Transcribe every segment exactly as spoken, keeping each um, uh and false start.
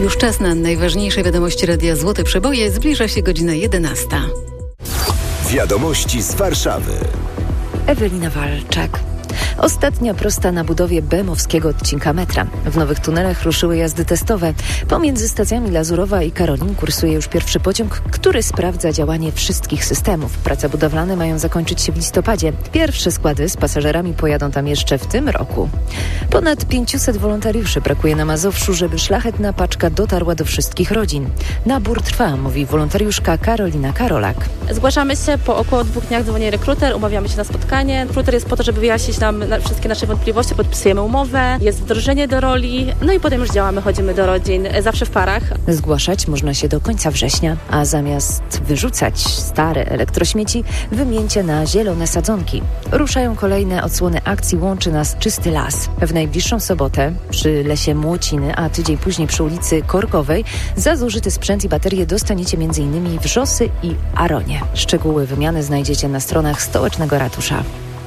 Już czas na najważniejsze wiadomości Radia Złote Przeboje. Zbliża się godzina jedenasta. Wiadomości z Warszawy. Ewelina Walczak. Ostatnia prosta na budowie bemowskiego odcinka metra. W nowych tunelach ruszyły jazdy testowe. Pomiędzy stacjami Lazurowa i Karolin kursuje już pierwszy pociąg, który sprawdza działanie wszystkich systemów. Prace budowlane mają zakończyć się w listopadzie. Pierwsze składy z pasażerami pojadą tam jeszcze w tym roku. Ponad pięciuset wolontariuszy brakuje na Mazowszu, żeby szlachetna paczka dotarła do wszystkich rodzin. Nabór trwa, mówi wolontariuszka Karolina Karolak. Zgłaszamy się, po około dwóch dniach dzwoni rekruter, umawiamy się na spotkanie. Rekruter jest po to, żeby wyjaśnić nam na wszystkie nasze wątpliwości, podpisujemy umowę, jest wdrożenie do roli, no i potem już działamy, chodzimy do rodzin, zawsze w parach. Zgłaszać można się do końca września, a zamiast wyrzucać stare elektrośmieci, wymieńcie na zielone sadzonki. Ruszają kolejne odsłony akcji Łączy Nas Czysty Las. W najbliższą sobotę przy Lesie Młociny, a tydzień później przy ulicy Korkowej za zużyty sprzęt i baterie dostaniecie m.in. wrzosy i aronie. Szczegóły wymiany znajdziecie na stronach stołecznego ratusza.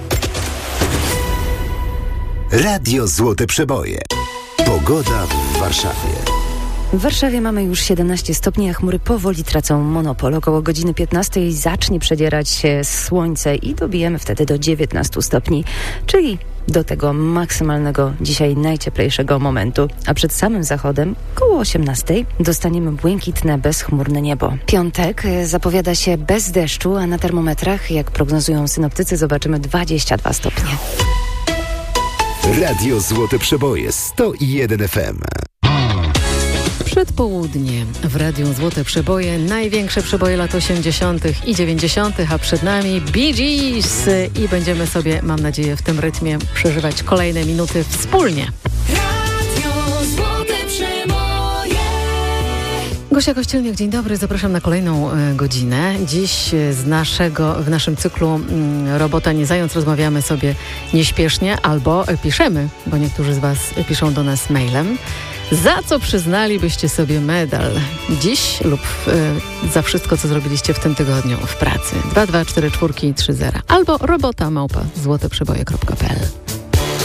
Radio Złote Przeboje. Pogoda w Warszawie. W Warszawie mamy już siedemnaście stopni, a chmury powoli tracą monopol. Około godziny piętnastej zacznie przedzierać się słońce i dobijemy wtedy do dziewiętnastu stopni, czyli do tego maksymalnego dzisiaj najcieplejszego momentu. A przed samym zachodem, koło osiemnastej, dostaniemy błękitne, bezchmurne niebo. Piątek zapowiada się bez deszczu, a na termometrach, jak prognozują synoptycy, zobaczymy dwadzieścia dwa stopnie. Radio Złote Przeboje sto jeden F M. Przedpołudnie w Radiu Złote Przeboje, największe przeboje lat osiemdziesiątych i dziewięćdziesiątych, a przed nami Bee Gees i będziemy sobie, mam nadzieję, w tym rytmie przeżywać kolejne minuty wspólnie. Radio Złote Przeboje. Gosia Kościelniak, dzień dobry, zapraszam na kolejną y, godzinę. Dziś z naszego, w naszym cyklu y, Robota nie zając rozmawiamy sobie nieśpiesznie albo y, piszemy, bo niektórzy z Was y, piszą do nas mailem. Za co przyznalibyście sobie medal dziś lub y, za wszystko, co zrobiliście w tym tygodniu w pracy? dwa dwa cztery cztery trzy zero albo robota małpa złoteprzeboje kropka p l.